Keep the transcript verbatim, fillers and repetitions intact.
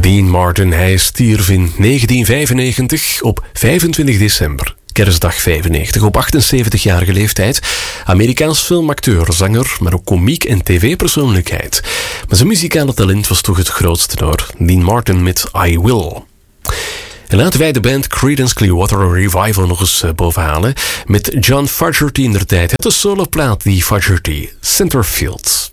Dean Martin, hij stierf in negentien vijfennegentig op vijfentwintig december. Kerstdag vijfennegentig, op achtenzeventigjarige leeftijd. Amerikaans filmacteur, zanger, maar ook komiek en tv-persoonlijkheid. Maar zijn muzikale talent was toch het grootste hoor. Dean Martin met I Will. En laten wij de band Creedence Clearwater Revival nog eens bovenhalen. Met John Fogerty in der tijd. Het is een soloplaat, die Fogerty, Centerfield.